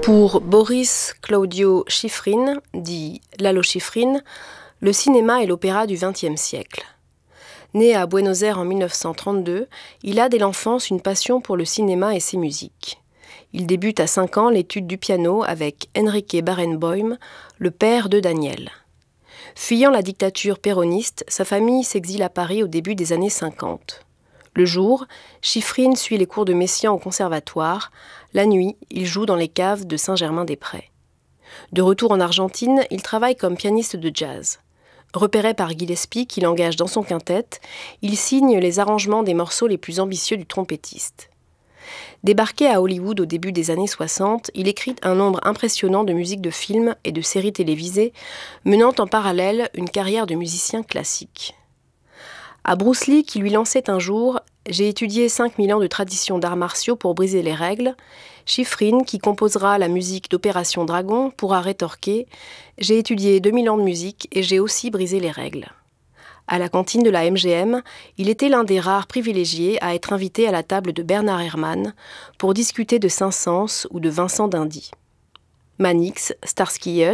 Pour Boris Claudio Schifrin, dit Lalo Schifrin, le cinéma est l'opéra du XXe siècle. Né à Buenos Aires en 1932, il a dès l'enfance une passion pour le cinéma et ses musiques. Il débute à 5 ans l'étude du piano avec Enrique Barenboim, le père de Daniel. Fuyant la dictature péroniste, sa famille s'exile à Paris au début des années 50. Le jour, Schifrin suit les cours de Messiaen au conservatoire. La nuit, il joue dans les caves de Saint-Germain-des-Prés. De retour en Argentine, il travaille comme pianiste de jazz. Repéré par Gillespie, qui l'engage dans son quintet, il signe les arrangements des morceaux les plus ambitieux du trompettiste. Débarqué à Hollywood au début des années 60, il écrit un nombre impressionnant de musiques de films et de séries télévisées, menant en parallèle une carrière de musicien classique. À Bruce Lee, qui lui lançait un jour « J'ai étudié 5000 ans de tradition d'arts martiaux pour briser les règles », Schifrin, qui composera la musique d'Opération Dragon, pourra rétorquer « J'ai étudié 2000 ans de musique et j'ai aussi brisé les règles ». À la cantine de la MGM, il était l'un des rares privilégiés à être invité à la table de Bernard Herrmann pour discuter de Saint-Saëns ou de Vincent d'Indy. Mannix, Starsky et